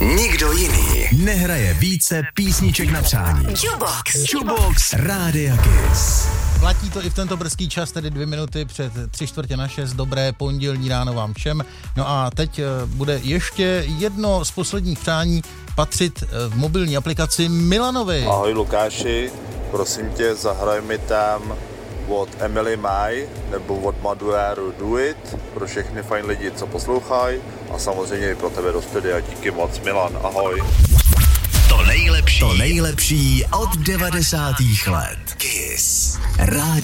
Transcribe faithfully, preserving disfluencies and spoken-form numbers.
Nikdo jiný nehraje více písniček na přání. Jukebox. Jukebox Rádia Kiss. Platí to i v tento brzký čas, tedy dvě minuty před tři čtvrtě na šest. Dobré pondělní ráno vám všem. No a teď bude ještě jedno z posledních přání patřit v mobilní aplikaci Milanovi. Ahoj Lukáši, prosím tě, zahraj mi tam od Emily May nebo od Maduéru Do It pro všechny fajn lidi, co poslouchají, a samozřejmě i pro tebe do studia. Díky moc, Milan, ahoj. To nejlepší, to nejlepší od devadesátých let. Kiss. Rádio